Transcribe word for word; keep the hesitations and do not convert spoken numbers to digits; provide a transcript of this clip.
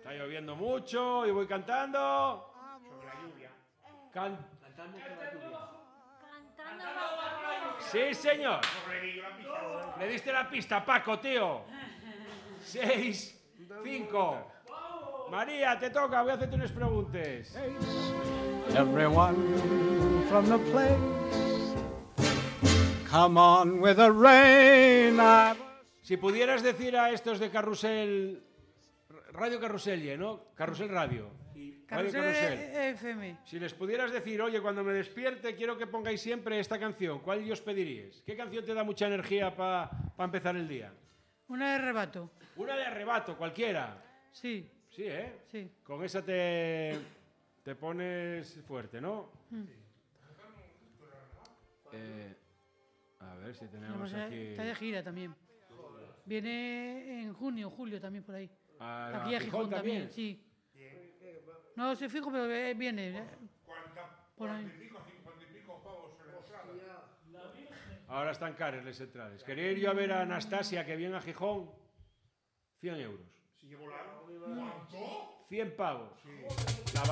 Está lloviendo mucho y voy cantando. Sobre la lluvia. Can... Cantando con la lluvia. Cantando. Sí, señor. Sobre le di la pista. Le diste la pista, Paco, tío. Seis, cinco. María, te toca, voy a hacerte unas preguntas. Everyone from the place, come on with the rain. I... Si pudieras decir a estos de Carrusel, Radio Carrusel, ¿no? Carrusel Radio. Radio Carrusel Carrusel. F M. Si les pudieras decir, oye, cuando me despierte quiero que pongáis siempre esta canción, ¿cuál os pediríais? ¿Qué canción te da mucha energía para pa empezar el día? Una de rebato. Una de Arrebato, cualquiera. Sí, Sí, ¿eh? sí. Con esa te, te pones fuerte, ¿no? Mm. Eh, a ver si tenemos Vamos a- aquí... Está de gira también. Viene en junio, julio también por ahí. A, Aquí a Gijón también, también. sí. No sé fijo, pero eh, viene. eh, Por ahí. Ahora están caras las entradas. Quería ir yo a ver a Anastasia, que viene a Gijón. cien euros. Si llevo la... ¿Cuánto? cien pavos. La